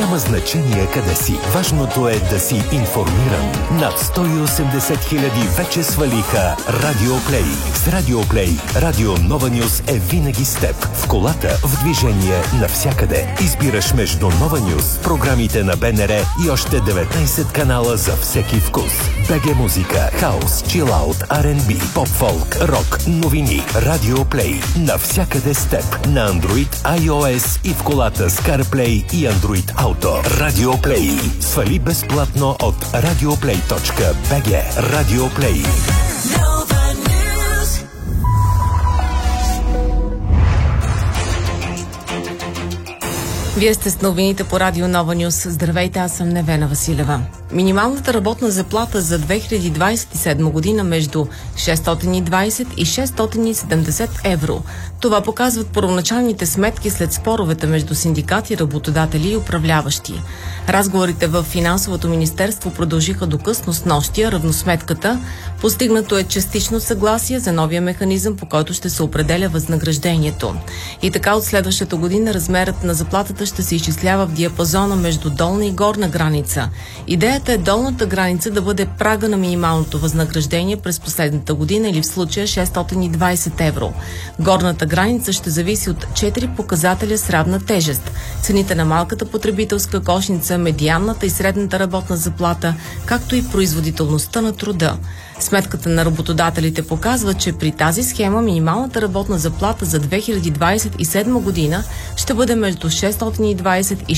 Няма значение къде си. Важното е да си информиран. Над 180 хиляди вече свалиха Радио Плей. С Радио Плей, Радио Нова Нюз е винаги с теб. В колата, в движение, навсякъде. Избираш между Нова Нюз, програмите на БНР и още 19 канала за всеки вкус. БГ музика, хаус, чилаут, R&B, поп-фолк, рок, новини. Радио Плей. Навсякъде с теб. На Android, iOS и в колата с CarPlay и Android Auto. Радио Плей. Свали безплатно от radioplay.bg. Радио Плей. Вие сте с новините по Радио Нова Нюз. Здравейте, аз съм Невена Василева. Минималната работна заплата за 2027 година между 620 и 670 евро. Това показват първоначалните сметки след споровете между синдикати, работодатели и управляващи. Разговорите в Финансовото министерство продължиха до късно снощия. Равносметката постигнато е частично съгласие за новия механизъм, по който ще се определя възнаграждението. И така от следващата година размерът на заплатата ще се изчислява в диапазона между долна и горна граница. Идеята е долната граница да бъде прага на минималното възнаграждение през последната година или в случая 620 евро. Горната граница ще зависи от 4 показателя с равна тежест: цените на малката потребителска кошница, медианната и средната работна заплата, както и производителността на труда. Сметката на работодателите показва, че при тази схема минималната работна заплата за 2027 година ще бъде между 620 и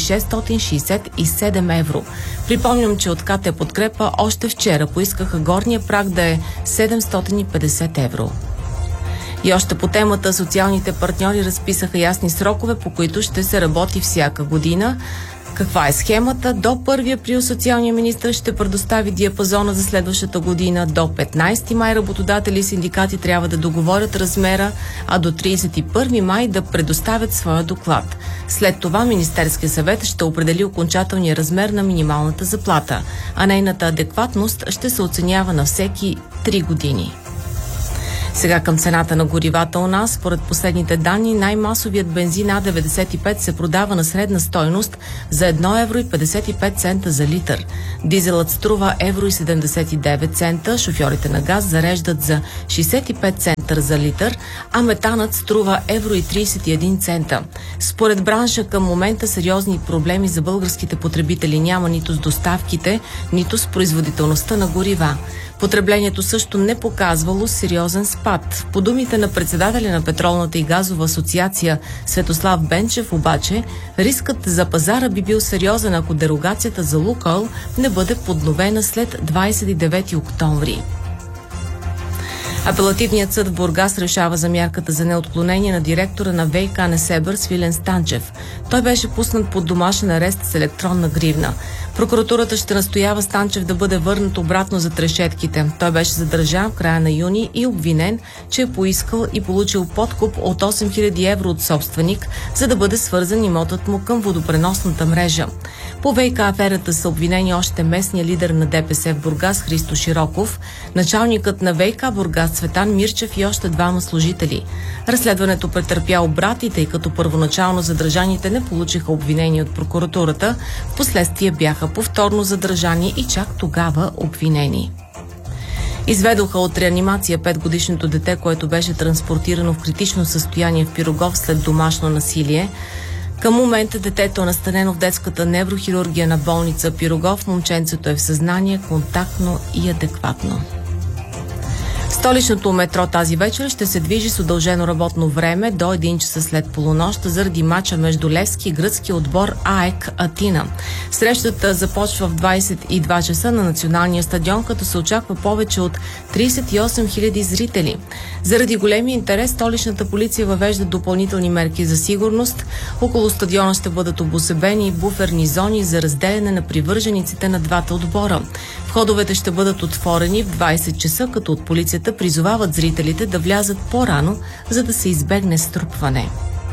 667 евро. Припомням, че от КТ Подкрепа още вчера поискаха горния праг да е 750 евро. И още по темата, социалните партньори разписаха ясни срокове, по които ще се работи всяка година. Каква е схемата? До 1 април социалният министър ще предостави диапазона за следващата година. До 15 май работодатели и синдикати трябва да договорят размера, а до 31 май да предоставят своя доклад. След това Министерския съвет ще определи окончателния размер на минималната заплата, а нейната адекватност ще се оценява на всеки 3 години. Сега към цената на горивата у нас. Според последните данни, най-масовият бензин А95 се продава на средна стойност за 1,55 евро за литър. Дизелът струва 1,79 евро, шофьорите на газ зареждат за 65 цента за литър, а метанът струва 1,31 евро. Според бранша към момента сериозни проблеми за българските потребители няма нито с доставките, нито с производителността на горива. Потреблението също не показвало сериозен спад. По думите на председателя на Петролната и газова асоциация Светослав Бенчев обаче, рискът за пазара би бил сериозен, ако дерогацията за Лукойл не бъде подновена след 29 октомври. Апелативният съд в Бургас решава за мярката за неотклонение на директора на ВиК Несебър Свилен Станчев. Той беше пуснат под домашен арест с електронна гривна. Прокуратурата ще настоява Станчев да бъде върнат обратно за трешетките. Той беше задържан в края на юни и обвинен, че е поискал и получил подкуп от 8000 евро от собственик, за да бъде свързан имотът му към водопреносната мрежа. По ВиК аферата са обвинени още местния лидер на ДПС в Бургас Христо Широков, началникът на ВиК Бургас Цветан Мирчев и още 2 служители. Разследването претърпя обрати, тъй като първоначално задържаните не получиха обвинения от прокуратурата, впоследствие бяха повторно задържани и чак тогава обвинени. Изведоха от реанимация 5-годишното дете, което беше транспортирано в критично състояние в Пирогов след домашно насилие. Към момента детето е настанено в детската неврохирургия на болница Пирогов. Момченцето е в съзнание, контактно и адекватно. Столичното метро тази вечер ще се движи с удължено работно време до 1 часа след полунощ заради мача между Левски и гръцкия отбор АЕК Атина. Срещата започва в 22 часа на националния стадион, като се очаква повече от 38 000 зрители. Заради големи интерес, столичната полиция въвежда допълнителни мерки за сигурност. Около стадиона ще бъдат обосебени буферни зони за разделяне на привържениците на двата отбора. Входовете ще бъдат отворени в 20 часа, като от полицията призовават зрителите да влязат по-рано, за да се избегне струпване.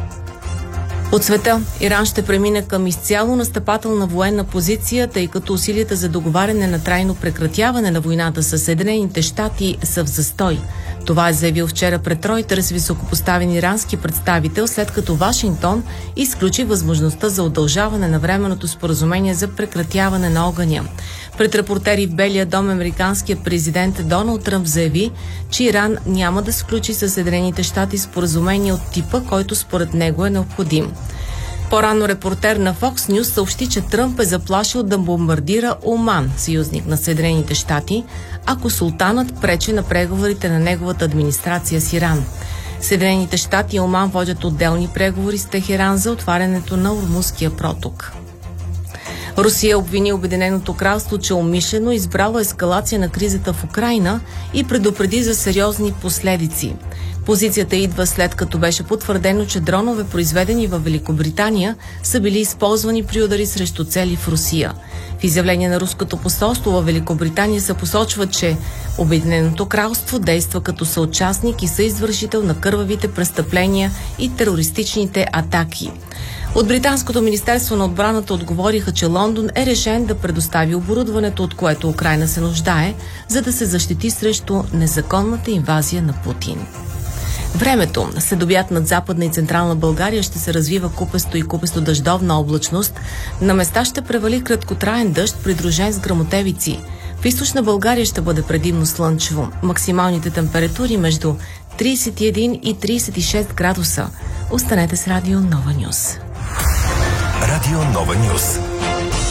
От света Иран ще премине към изцяло настъпателна военна позиция, тъй като усилията за договаряне на трайно прекратяване на войната с Съединените щати са в застой. Това е заявил вчера пред Reuters високопоставен ирански представител, след като Вашингтон изключи възможността за удължаване на временното споразумение за прекратяване на огъня. Пред репортери в Белия дом американският президент Доналд Тръмп заяви, че Иран няма да сключи със Съединените щати споразумение от типа, който според него е необходим. По-рано репортер на Fox News съобщи, че Тръмп е заплашил да бомбардира Оман, съюзник на Съединените щати, ако султанът пречи на преговорите на неговата администрация с Иран. Съединените щати и Оман водят отделни преговори с Техеран за отварянето на Ормузския проток. Русия обвини Обединеното кралство, че умишлено избрало ескалация на кризата в Украйна и предупреди за сериозни последици. Позицията идва след като беше потвърдено, че дронове, произведени в Великобритания, са били използвани при удари срещу цели в Русия. В изявление на руското посолство в Великобритания се посочва, че Обединеното кралство действа като съучастник и съизвършител на кървавите престъпления и терористичните атаки. От Британското министерство на отбраната отговориха, че Лондон е решен да предостави оборудването, от което Украйна се нуждае, за да се защити срещу незаконната инвазия на Путин. Времето. След обяд над Западна и Централна България ще се развива купесто и купесто-дъждовна облачност. На места ще превали краткотраен дъжд, придружен с гръмотевици. В Източна България ще бъде предимно слънчево. Максималните температури между 31 и 36 градуса. Останете с Радио Нова Нюс. Радио Нова Нюс.